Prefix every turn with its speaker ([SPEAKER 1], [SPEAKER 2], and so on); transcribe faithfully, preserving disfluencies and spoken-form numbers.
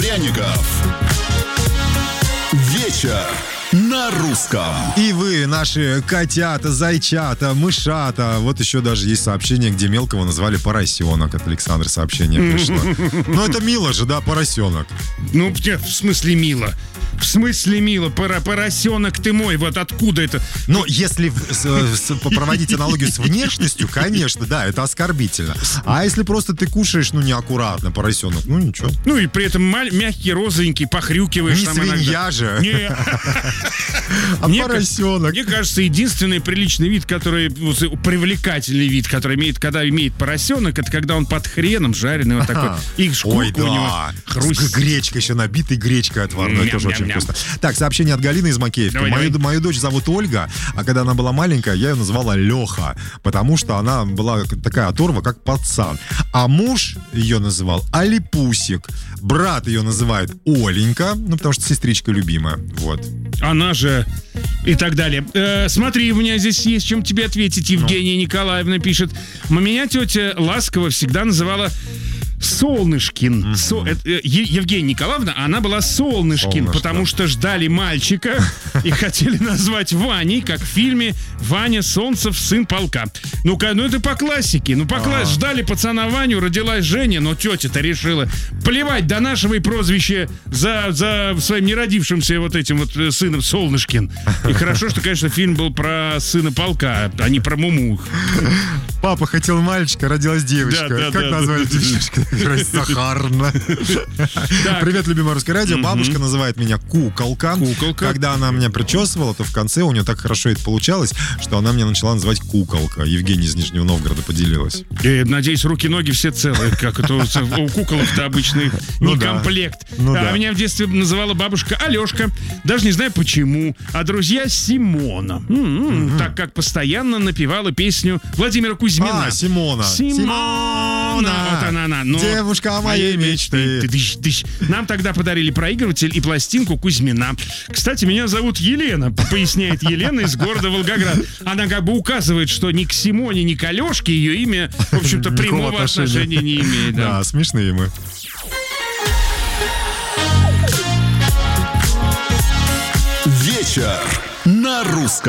[SPEAKER 1] Пряников. Вечер на русском.
[SPEAKER 2] И вы, наши котята, зайчата, мышата. Вот еще даже есть сообщение, где мелкого назвали поросенок. От Александра сообщение пришло. Ну, это мило же, да, поросенок.
[SPEAKER 3] Ну, в смысле мило? В смысле мило? Пора, поросенок ты мой, вот откуда это?
[SPEAKER 2] Ну, если в, с, с, проводить аналогию с внешностью, конечно, да, это оскорбительно. А если просто ты кушаешь, ну, неаккуратно, поросенок, ну, ничего.
[SPEAKER 3] Ну, и при этом маль, мягкий, розовенький, похрюкиваешь.
[SPEAKER 2] Не
[SPEAKER 3] там
[SPEAKER 2] свинья
[SPEAKER 3] иногда.
[SPEAKER 2] же.
[SPEAKER 3] Не.
[SPEAKER 2] А
[SPEAKER 3] мне,
[SPEAKER 2] поросенок.
[SPEAKER 3] Мне кажется, единственный приличный вид, который, привлекательный вид, который имеет, когда имеет поросенок, это когда он под хреном жареный вот такой. И шкурка
[SPEAKER 2] Ой, да.
[SPEAKER 3] у него хруст.
[SPEAKER 2] Гречка еще набитой, гречкой отварной, тоже очень
[SPEAKER 3] Ням-ням-ням.
[SPEAKER 2] вкусно. Так, сообщение от Галины из Макеевки.
[SPEAKER 3] Давай,
[SPEAKER 2] мою,
[SPEAKER 3] давай.
[SPEAKER 2] мою дочь зовут Ольга, а когда она была маленькая, я ее называла Леха, потому что она была такая оторва, как пацан. А муж ее называл Алипусик. Брат ее называет Оленька, ну, потому что сестричка любимая. Вот.
[SPEAKER 3] Она же и так далее. Э, смотри, у меня здесь есть чем тебе ответить. Евгения ну. Николаевна пишет. Меня тетя ласково всегда называла Солнышкин. Mm-hmm. Со, это, э, Евгения Николаевна, она была Солнышкин, Солнышко. Потому что ждали мальчика и хотели назвать Ваней, как в фильме «Ваня Солнцев, сын полка». Ну-ка, ну это по классике. Ну, по классике. Ждали пацана Ваню, родилась Женя, но тетя-то решила плевать до нашего и прозвище за, за своим неродившимся вот этим вот сыном Солнышкин. И хорошо, что, конечно, фильм был про сына полка, а не про Муму.
[SPEAKER 2] Папа хотел мальчика, родилась девочка.
[SPEAKER 3] Да, да,
[SPEAKER 2] как
[SPEAKER 3] да,
[SPEAKER 2] назвали
[SPEAKER 3] да,
[SPEAKER 2] девочку? Захарна. Привет, любимое русское радио. Бабушка называет меня Куколка.
[SPEAKER 3] Куколка.
[SPEAKER 2] Когда она меня причесывала, то в конце у нее так хорошо это получалось, что она меня начала называть Куколка. Евгения из Нижнего Новгорода поделилась.
[SPEAKER 3] И, надеюсь, руки-ноги все целые, как это у куколок-то обычно не
[SPEAKER 2] ну,
[SPEAKER 3] комплект.
[SPEAKER 2] Ну,
[SPEAKER 3] а
[SPEAKER 2] да.
[SPEAKER 3] Меня в детстве называла бабушка Алешка. Даже не знаю почему. А друзья Симона. М-м-м, mm-hmm. Так как постоянно напевала песню Владимира Кузьмина.
[SPEAKER 2] А, Симона.
[SPEAKER 3] Симона. Вот она, она. Но
[SPEAKER 2] девушка моей мечты.
[SPEAKER 3] Тыщ, тыщ. Нам тогда подарили проигрыватель и пластинку Кузьмина. Кстати, меня зовут Елена, поясняет Елена из города Волгоград. Она как бы указывает, что ни к Симоне, ни к Алешке ее имя, в общем-то, прямого отношения не имеет. Да,
[SPEAKER 2] да, смешные мы.
[SPEAKER 1] Вечер на русском.